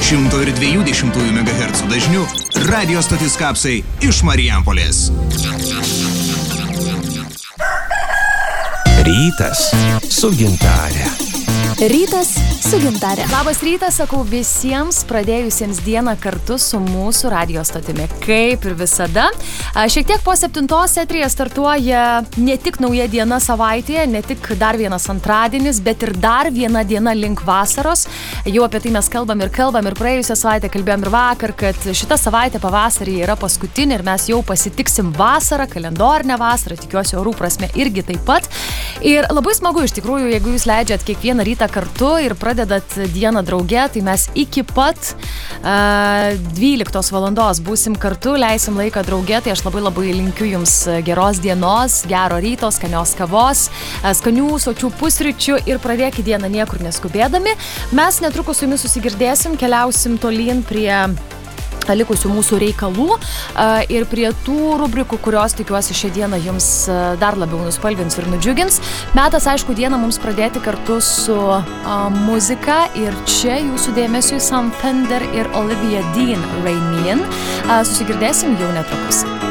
102,2 MHz dažniu radio stotis Kapsai iš Marijampolės. Rytas su Gintare. Rytas su Gintare. Labas rytas, sakau visiems pradėjusiems dieną kartu su mūsų radio stotimi. Kaip ir visada, šiek tiek po 7 eteryje startuoja ne tik nauja diena savaitėje, ne tik dar vienas antradienis, bet ir dar viena diena link vasaros. Jau apie tai mes kalbam ir praėjusią savaitę kalbėjom ir vakar, kad šita savaitė pavasarį yra paskutinė ir mes jau pasitiksim vasarą, kalendorinę vasarą, tikiuosi orų prasme irgi taip pat. Ir labai smagu iš tikrųjų, jeigu jūs leidžiat kiekvieną rytą kartu ir pradedat dieną drauge, tai mes iki pat 12 valandos būsim kartu, leisim laiką drauge, tai aš labai linkiu jums geros dienos, gero ryto, skanios kavos, skanių, sočių pusryčių ir pradėkit dieną niekur neskubėdami. Mes netrukus su jumis susigirdėsim, keliausim tolyn prie likusių mūsų reikalų ir prie tų rubrikų, kurios tikiuosi šią dieną jums dar labiau nuspalvins ir nudžiugins. Metas, aišku, dieną mums pradėti kartu su muzika ir čia jūsų dėmesiui Sam Fender ir Olivia Dean Rain Me In. Susigirdėsim jau netrukus.